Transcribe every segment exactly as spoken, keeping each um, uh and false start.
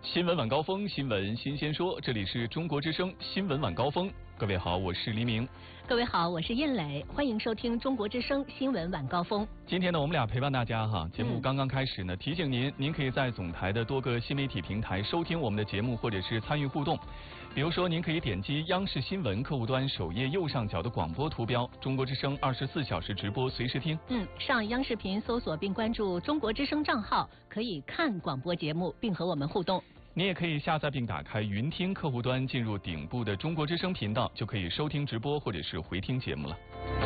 新闻晚高峰，新闻新鲜说，这里是中国之声新闻晚高峰。各位好，我是黎明。 各位好，我是燕磊，欢迎收听中国之声新闻晚高峰。 今天呢，我们俩陪伴大家哈。节目刚刚开始呢，嗯、提醒您，您可以在总台的多个新媒体平台收听我们的节目，或者是参与互动。比如说，您可以点击央视新闻客户端首页右上角的广播图标，中国之声二十四小时直播，随时听。 嗯，上央视频搜索并关注中国之声账号，可以看广播节目，并和我们互动。 你也可以下载并打开云听客户端，进入顶部的中国之声频道，就可以收听直播或者是回听节目了。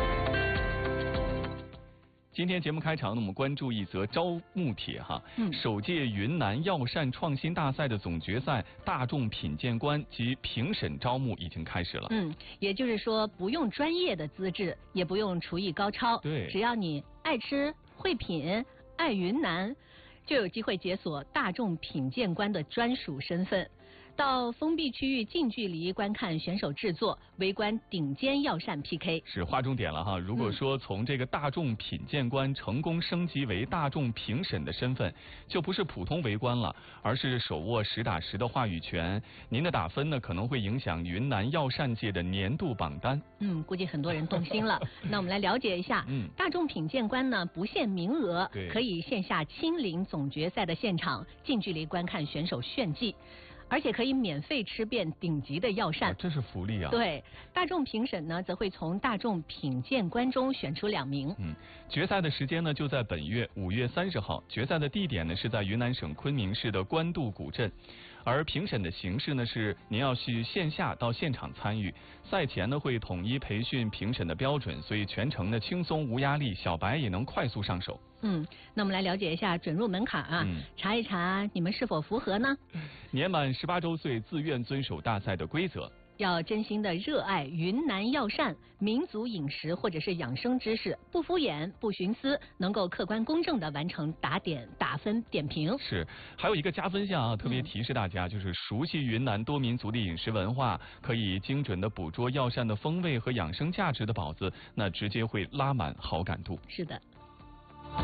今天节目开场呢，我们关注一则招募帖哈。嗯，首届云南药膳创新大赛的总决赛大众品鉴官及评审招募已经开始了。 嗯，也就是说不用专业的资质，也不用厨艺高超， 对， 只要你爱吃、会品、爱云南，就有机会解锁大众品鉴官的专属身份，到封闭区域近距离观看选手制作，围观顶尖药膳 P K。 是划重点了哈。如果说从这个大众品鉴官成功升级为大众评审的身份，就不是普通围观了，而是手握实打实的话语权。您的打分呢，可能会影响云南药膳界的年度榜单。 嗯，估计很多人动心了。那我们来了解一下，嗯，大众品鉴官呢不限名额，可以线下亲临总决赛的现场，近距离观看选手炫技，而且可以免费吃遍顶级的药膳， 啊，这是福利啊！ 对，大众评审呢，则会从大众品鉴官中选出两名。 嗯，决赛的时间呢，就在本月五月三十号。决赛的地点呢，是在云南省昆明市的官渡古镇。而评审的形式呢，是您要去线下到现场参与。赛前呢，会统一培训评审的标准，所以全程呢轻松无压力，小白也能快速上手。 嗯，那我们来了解一下准入门槛啊，嗯、查一查你们是否符合呢？ 年满十八周岁，自愿遵守大赛的规则。 要真心的热爱云南药膳、民族饮食或者是养生知识，不敷衍不徇私，能够客观公正的完成打点打分点评。 是，还有一个加分项啊，特别提示大家，嗯、就是熟悉云南多民族的饮食文化，可以精准的捕捉药膳的风味和养生价值的宝子，那直接会拉满好感度。 是的。